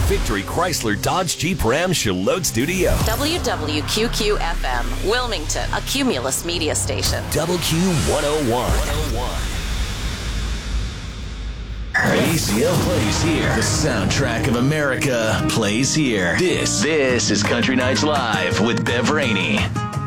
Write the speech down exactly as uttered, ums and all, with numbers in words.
Victory Chrysler Dodge Jeep Ram Charlotte Studio. W W Q Q F M, Wilmington, a Cumulus media station. Double Q one oh one. A C L plays here. The soundtrack of America plays here. This, this is Country Nights Live with Bev Rainey.